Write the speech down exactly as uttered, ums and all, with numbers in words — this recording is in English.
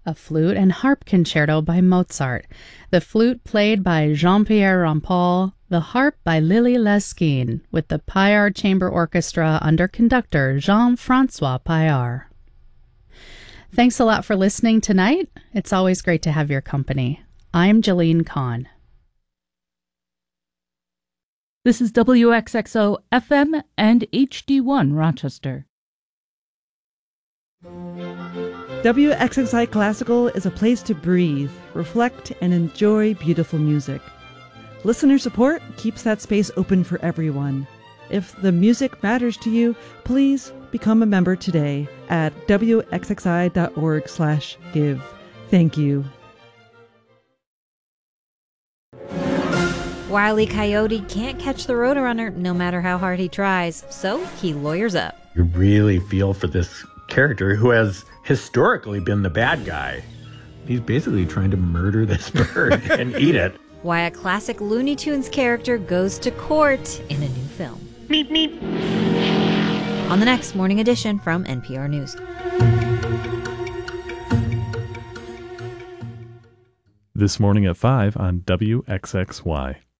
a flute and harp concerto by Mozart, the flute played by Jean-Pierre Rampal, the harp by Lily Lesquin, with the Payard Chamber Orchestra under conductor Jean-Francois Payard. Thanks a lot for listening tonight. It's always great to have your company. I'm Jolene Kahn. This is W X X O F M and H D one Rochester. W X X I Classical is a place to breathe, reflect, and enjoy beautiful music. Listener support keeps that space open for everyone. If the music matters to you, please become a member today at W X X I dot org slash give. Thank you. Wile E. Coyote can't catch the Roadrunner no matter how hard he tries, so he lawyers up. You really feel for this character who has historically been the bad guy. He's basically trying to murder this bird and eat it. Why a classic Looney Tunes character goes to court in a new film. Meep, meep. On the next Morning Edition from N P R News. This morning at five on W X X Y.